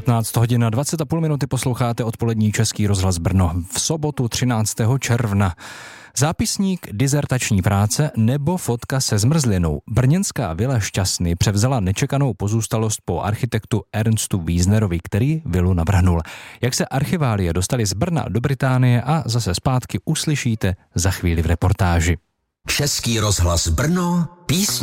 15 hodin a 20,5 minuty posloucháte odpolední Český rozhlas Brno v sobotu 13. června. Zápisník dizertační práce nebo fotka se zmrzlinou. Brněnská vila Šťastný převzala nečekanou pozůstalost po architektu Ernstu Wiesnerovi, který vilu navrhnul. Jak se archiválie dostali z Brna do Británie a zase zpátky, uslyšíte za chvíli v reportáži. Český rozhlas Brno, písně